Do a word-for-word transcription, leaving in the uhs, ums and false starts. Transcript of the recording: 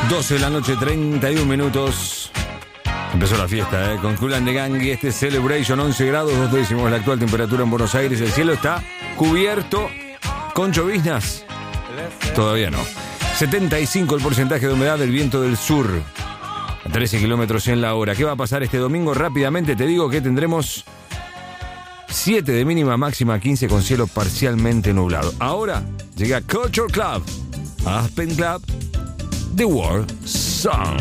doce de la noche, treinta y un minutos. Empezó la fiesta, ¿eh? Con Kool and the Gang y este Celebration, once grados, dos décimos la actual temperatura en Buenos Aires. El cielo está cubierto con lloviznas. Todavía no. setenta y cinco el porcentaje de humedad del viento del sur. A trece kilómetros en la hora. ¿Qué va a pasar este domingo? Rápidamente te digo que tendremos siete de mínima, máxima quince con cielo parcialmente nublado. Ahora llega Culture Club, Aspen Club, The War Song.